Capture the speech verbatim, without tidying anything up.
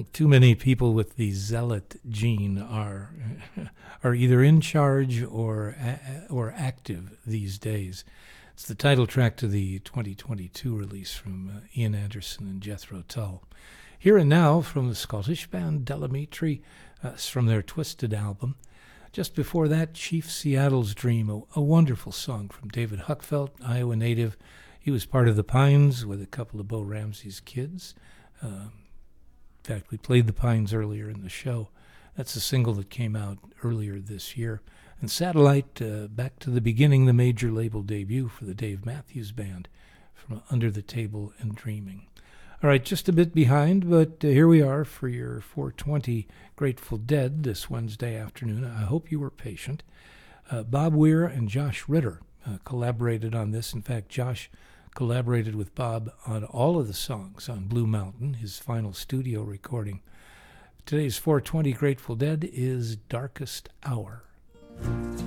think too many people with the zealot gene are are either in charge or or active these days. It's the title track to the twenty twenty-two release from uh, Ian Anderson and Jethro Tull. Here and Now from the Scottish band Del Amitri, uh, from their Twisted album. Just before that, Chief Seattle's Dream, a, a wonderful song from David Huckfelt, Iowa native. He was part of the Pines with a couple of Bo Ramsey's kids. Uh, in fact, we played the Pines earlier in the show. That's a single that came out earlier this year. And Satellite, uh, back to the beginning, the major label debut for the Dave Matthews Band, from Under the Table and Dreaming. All right, just a bit behind, but uh, here we are for your four twenty Grateful Dead this Wednesday afternoon. I hope you were patient. Uh, Bob Weir and Josh Ritter uh, collaborated on this. In fact, Josh collaborated with Bob on all of the songs on Blue Mountain, his final studio recording. Today's four twenty Grateful Dead is Darkest Hour.